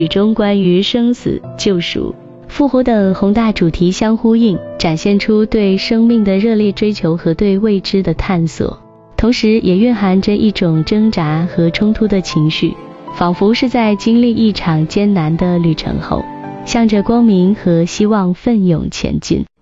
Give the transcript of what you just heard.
与中关于生死、救赎、复活等宏大主题相呼应，展现出对生命的热烈追求和对未知的探索，同时也蕴含着一种挣扎和冲突的情绪，仿佛是在经历一场艰难的旅程后，向着光明和希望奋勇前进。